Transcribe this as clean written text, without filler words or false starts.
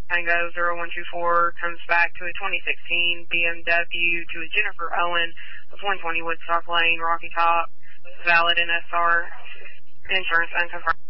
Tango 0124 comes back to a 2016 BMW to a Jennifer Owen of 120 Woodstock Lane, Rocky Top, valid NSR, insurance unconfirmed.